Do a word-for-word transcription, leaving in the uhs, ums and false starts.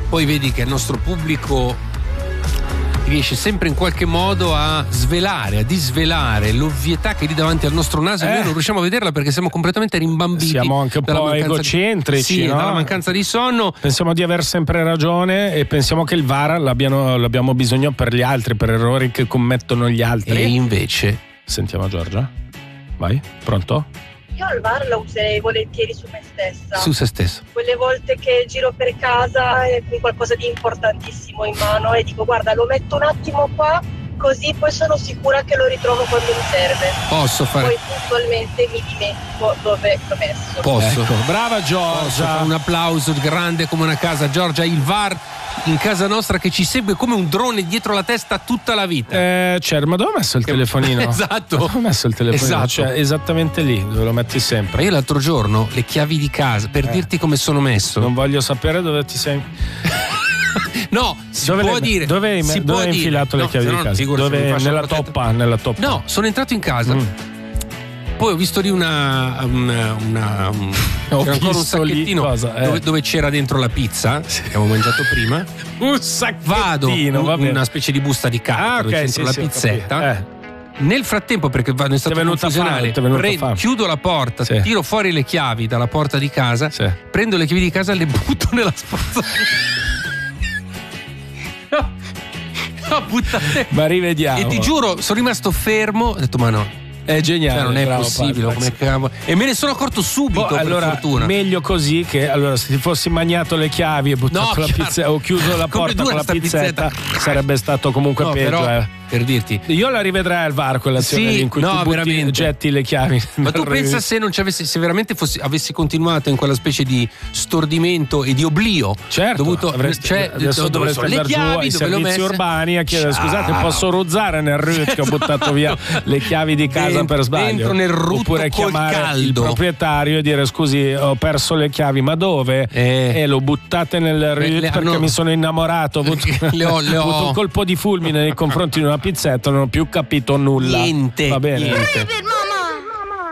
poi vedi che il nostro pubblico riesce sempre in qualche modo a svelare, a disvelare l'ovvietà che è lì davanti al nostro naso e Eh. noi non riusciamo a vederla perché siamo completamente rimbambiti. Siamo anche un dalla po' mancanza di- egocentrici, sì, no? dalla mancanza di sonno. Pensiamo di aver sempre ragione e pensiamo che il V A R l'abbiano, l'abbiamo bisogno per gli altri, per errori che commettono gli altri. E invece Sentiamo Giorgia. Vai, pronto? Io al V A R la userei volentieri su me stessa. su se stesso. Quelle volte che giro per casa e con qualcosa di importantissimo in mano e dico guarda lo metto un attimo qua così poi sono sicura che lo ritrovo quando mi serve. Posso fare Poi puntualmente mi dimentico dove l'ho messo. Posso. Ecco, brava Posso fare Giorgia. un applauso grande come una casa. Giorgia, il V A R in casa nostra che ci segue come un drone dietro la testa tutta la vita. Eh, certo, ma dove ho messo il telefonino? Esatto. Dove ho messo il telefonino? Esatto. Cioè, esattamente lì, dove lo metti Ma sempre. io l'altro giorno le chiavi di casa per Eh. dirti come sono messo. Non voglio sapere dove ti sei. No, si Dove può l'hai- dire. dove hai, si dove può hai dire. infilato le No, chiavi se di no, casa? figurati, Dove, mi faccio nella la protetta. toppa, nella toppa. No, sono entrato in casa. Mm. Poi ho visto lì una. una, una un, Ho c'era ancora un visto lì sacchettino cosa, eh. dove, dove c'era dentro la pizza che avevo mangiato prima. Un sacchettino, Vado, va un- bene. una specie di busta di carta Ah, dove ok, c'è sì, dentro sì, la ho pizzetta. capito. Eh. Nel frattempo, perché va- è stato Ti è venuta confusionale, fame, ti è venuta prendo- fame. chiudo la porta, Sì. tiro fuori le chiavi dalla porta di casa, Sì. prendo le chiavi di casa e le butto nella spazzatura. No, no, buttate. Ma rivediamo. E ti giuro, sono rimasto fermo. Ho detto, ma no, È geniale. cioè, non è bravo, possibile. Paolo. Come cavolo. E me ne sono accorto subito. Boh, per allora, fortuna. meglio così che allora se ti fossi mangiato le chiavi e buttato No, la chiaro. pizza o chiuso la Come porta dura con la sta pizzetta, pizzetta? sarebbe stato comunque No, peggio. però, eh. per dirti. Io la rivedrei al V A R quell'azione Sì, lì in cui no, tu butti, veramente. getti le chiavi. Ma tu nel pensa re- se non ci avessi, se veramente fossi, avessi continuato in quella specie di stordimento e di oblio Certo, dovuto, avresti, cioè, adesso dove dovresti sono le andare giù chiavi, ai dove le ho servizi messe? urbani a chiedere Ciao. scusate posso ruzzare nel rut che ho buttato via le chiavi di casa Dentro- per sbaglio, dentro nel rutto oppure col chiamare il caldo. proprietario e dire scusi ho perso le chiavi ma dove? Eh. E l'ho buttate nel rut le perché hanno- mi sono innamorato, ho avuto, Le ho- le ho avuto ho- un colpo di fulmine nei confronti di una pizzetta, non ho più capito nulla. Niente, Va bene. niente.